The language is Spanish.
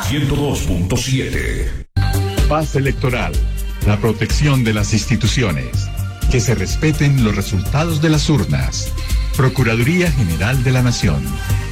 102.7. Paz electoral. La protección de las instituciones. Que se respeten los resultados de las urnas. Procuraduría General de la Nación.